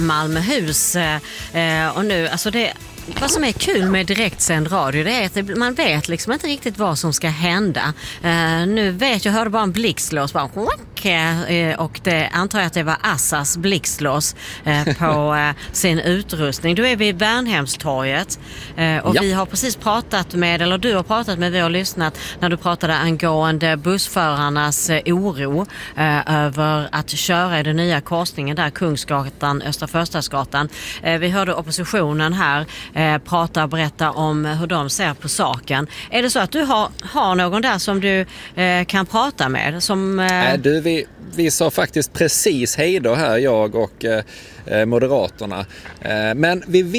Malmöhus och nu, alltså vad som är kul med direktsänd radio, det är att man vet liksom inte riktigt vad som ska hända. Nu vet jag hörde bara en blixtlås bara, och det antar jag att det var Assas blixtlås på sin utrustning. Du är vid Värnhemstorget och vi har precis pratat med, eller du har pratat med, vi har lyssnat när du pratade angående bussförarnas oro över att köra i den nya korsningen där, Kungsgatan, Östra Förstadsgatan. Vi hörde oppositionen här prata och berätta om hur de ser på saken. Är det så att du har någon där som du kan prata med? Vi sa faktiskt precis hej då här, jag och Moderaterna. Men vi